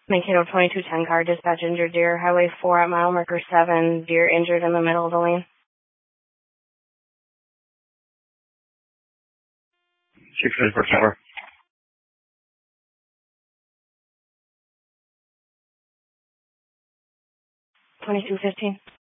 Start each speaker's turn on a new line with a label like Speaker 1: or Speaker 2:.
Speaker 1: Mankato 2210 car, dispatch injured deer, Highway 4 at mile marker 7, deer injured in the middle of the lane.
Speaker 2: 6-4.
Speaker 1: 2215.